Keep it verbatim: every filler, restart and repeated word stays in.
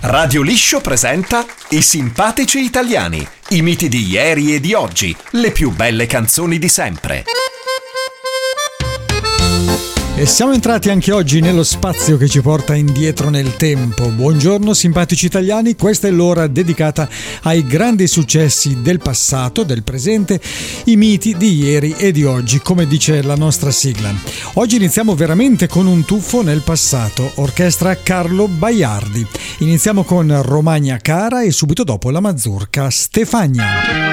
Radio Liscio presenta I simpatici italiani, i miti di ieri e di oggi, le più belle canzoni di sempre. E siamo entrati anche oggi nello spazio che ci porta indietro nel tempo. Buongiorno simpatici italiani, questa è l'ora dedicata ai grandi successi del passato, del presente, i miti di ieri e di oggi, come dice la nostra sigla. Oggi iniziamo veramente con un tuffo nel passato, orchestra Carlo Baiardi. Iniziamo con Romagna Cara e subito dopo la mazurka Stefania.